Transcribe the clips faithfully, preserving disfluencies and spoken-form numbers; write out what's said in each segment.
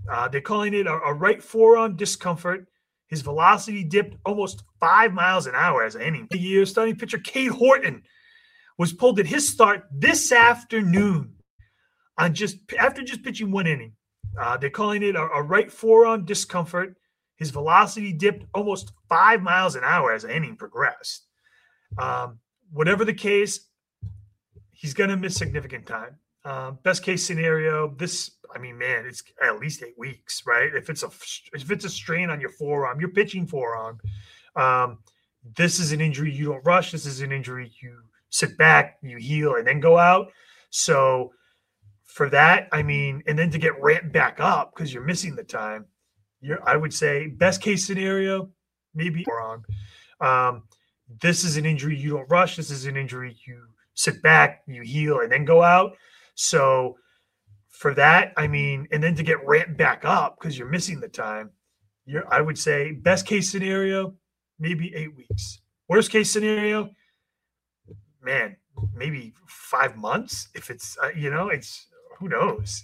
Uh, they're calling it a, a right forearm discomfort. His velocity dipped almost five miles an hour as an inning. The year starting pitcher Cade Horton was pulled at his start this afternoon on just after just pitching one inning. Uh, they're calling it a, a right forearm discomfort. His velocity dipped almost five miles an hour as the inning progressed. Um, whatever the case, he's going to miss significant time. Uh, best case scenario, this, I mean, man, it's at least eight weeks, right? If it's a if it's a strain on your forearm, your pitching forearm, um, this is an injury you don't rush. This is an injury you sit back, you heal, and then go out. So for that, I mean, and then to get ramped back up because you're missing the time, you're, I would say best case scenario, maybe wrong. Um, this is an injury you don't rush. This is an injury you sit back, you heal, and then go out. So for that, I mean, and then to get ramped back up because you're missing the time, you're, I would say best case scenario, maybe eight weeks. Worst case scenario, man, maybe five months. If it's, uh, you know, it's, who knows?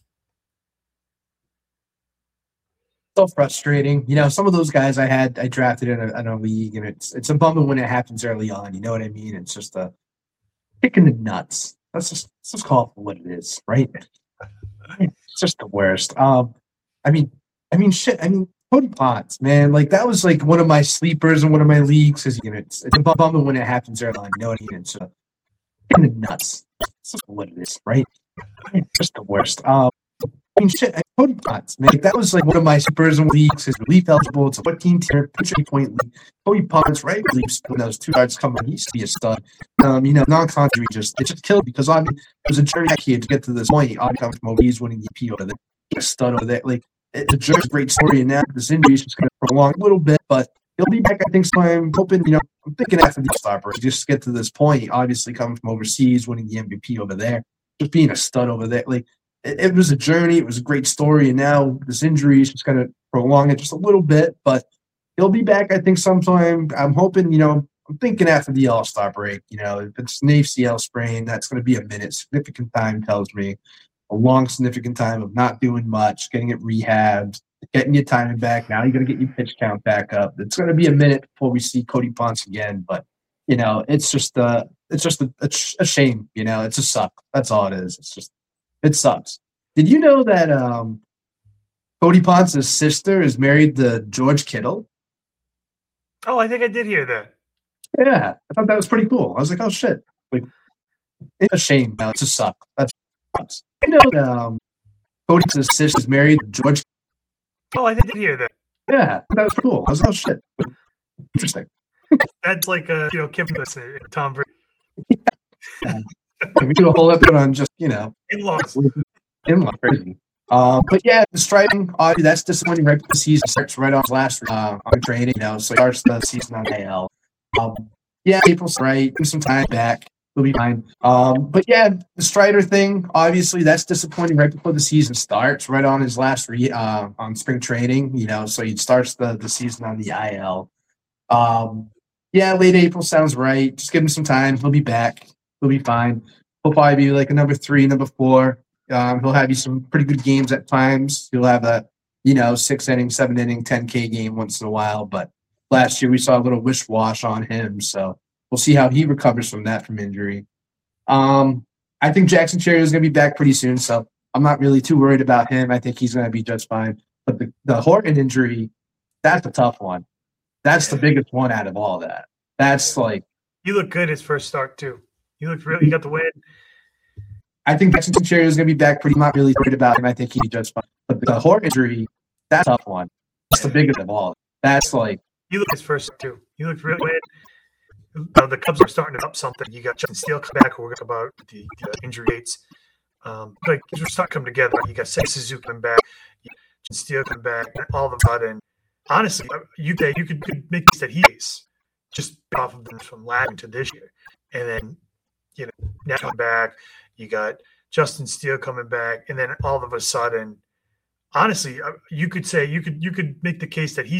So frustrating. You know, some of those guys I had, I drafted in a, in a league, and it's it's a bummer when it happens early on. You know what I mean? It's just a kick in the nuts. Let's just, let's just call it for what it is, right? It's just the worst. Um, I mean, I mean, shit. I mean, Cody Ponce, man, like that was like one of my sleepers in one of my leagues. Cause you know, it's, it's a bummer when it happens early on. You know what I mean? It's a kick in the nuts. It's just what it is, right? It's just the worst. Um, I mean, shit. Cody Ponce, man, like that was like one of my sleepers in leagues. His relief eligible. It's a fourteen tier pitcher point league. Cody Ponce, right? Relief when those two yards come on, he used to be a stud. Um, you know, non-conjury just it just killed because I mean, it was a journey here to get to this point. I come from he's winning the E P over there, a stud over there. Like it's a journey, great story, and now this injury is just going to prolong a little bit, but he'll be back. I think so. I'm hoping. You know, I'm thinking after the All-Star break, just get to this point. Obviously, coming from overseas, winning the M V P over there, just being a stud over there, like. It was a journey. It was a great story. And now this injury is just going to prolong it just a little bit. But he'll be back, I think, sometime. I'm hoping, you know, I'm thinking after the All-Star break, you know, if it's an A C L sprain, that's going to be a minute. Significant time tells me. A long, significant time of not doing much, getting it rehabbed, getting your timing back. Now you're going to get your pitch count back up. It's going to be a minute before we see Cody Ponce again. But, you know, it's just, uh, it's just a, a shame. You know, it's a suck. That's all it is. It's just. It sucks. Did you know that um, Cody Ponce's sister is married to George Kittle? Oh, I think I did hear that. Yeah, I thought that was pretty cool. I was like, oh, shit. Like, it's a shame. Now. It's a suck. That's sucks. You know that um, Cody Ponce's sister is married to George Oh, I did hear that. Yeah, that was pretty cool. I was like, oh, shit. Interesting. That's like, uh, you know, Kim Listener, Tom Brady. Yeah. We do a whole episode on just, you know, in-laws. In-laws, crazy. Uh, but yeah, the striking, obviously, that's disappointing right before the season starts right on last uh, on training, you know, so it starts the season on A L. Um, yeah, April's right, give some time back, we'll be fine. Um, but yeah, the Strider thing, obviously, that's disappointing right before the season starts, right on his last re- uh, on spring training, you know, so he starts the, the season on the I L. Um, yeah, late April sounds right. Just give him some time, he'll be back. He'll be fine. He'll probably be like a number three, number four. Um, he'll have you some pretty good games at times. He'll have a, you know, six inning, seven inning, ten K game once in a while. But last year we saw a little wish wash on him. So we'll see how he recovers from that from injury. Um, I think Jackson Cherry is going to be back pretty soon. So I'm not really too worried about him. I think he's going to be just fine. But the, the Horton injury, that's a tough one. That's the biggest one out of all that. That's like. You look good his first start, too. You looked really, you got the win. I think Jackson Cherry is going to be back pretty not really worried about him. I think he'd be just fine. But the Horton injury, that's a tough one. That's the biggest of all. That's like. You looked his first, too. You looked really good. Uh, the Cubs are starting to up something. You got Justin Steele come back. We're going to talk about the, the injury dates. Um, like, these are starting to come together. You got Seiya Suzuki coming back. Justin Steele coming back. All of a sudden, honestly, you, you could, could make this that he's just off of them from last year to this year. And then, you know, now coming back, you got Justin Steele coming back, and then all of a sudden, honestly, you could say you could you could make the case that he's